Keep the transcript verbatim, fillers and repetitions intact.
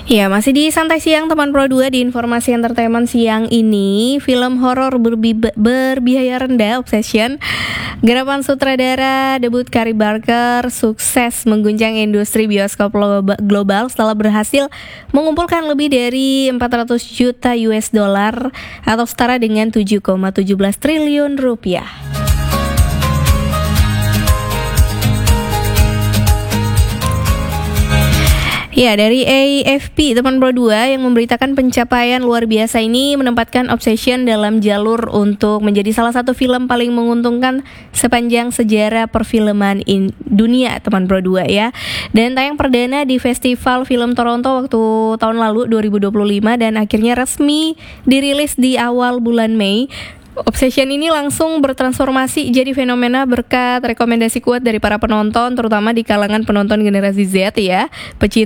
Ya, masih di Santai Siang teman Pro dua di informasi entertainment siang ini. Film horor berbi- berbiaya rendah, Obsession, garapan sutradara debut Kari Barker, sukses mengguncang industri bioskop global setelah berhasil mengumpulkan lebih dari empat ratus juta U S dollar atau setara dengan tujuh koma satu tujuh triliun rupiah. Ya, dari A F P, teman Pro dua yang memberitakan pencapaian luar biasa ini menempatkan Obsession dalam jalur untuk menjadi salah satu film paling menguntungkan sepanjang sejarah perfilman in dunia, teman Pro dua ya. Dan tayang perdana di Festival Film Toronto waktu tahun lalu dua ribu dua puluh lima dan akhirnya resmi dirilis di awal bulan Mei. Obsession ini langsung bertransformasi jadi fenomena berkat rekomendasi kuat dari para penonton, terutama di kalangan penonton generasi Z ya, pecinta